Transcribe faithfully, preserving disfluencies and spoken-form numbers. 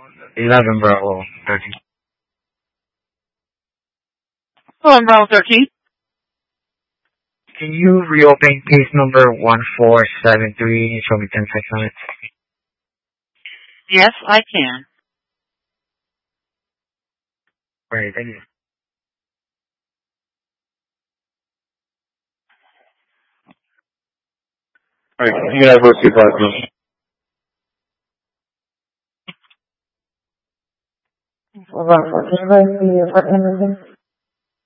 eleven Bravo thirteen. Hello, Bravo thirteen. Can you reopen case number one four seven three? Show me ten seconds on it. Yes, I can. Great, thank you. Alright, you can have those two five. Bravo fourteen,